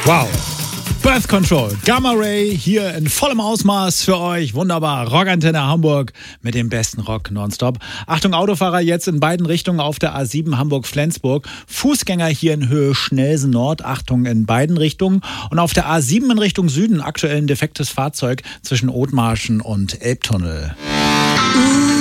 Wow. Birth Control, Gamma Ray hier in vollem Ausmaß für euch. Wunderbar. Rockantenne Hamburg mit dem besten Rock nonstop. Achtung, Autofahrer jetzt in beiden Richtungen auf der A7 Hamburg-Flensburg. Fußgänger hier in Höhe Schnelsen Nord. Achtung in beiden Richtungen. Und auf der A7 in Richtung Süden aktuell ein defektes Fahrzeug zwischen Othmarschen und Elbtunnel.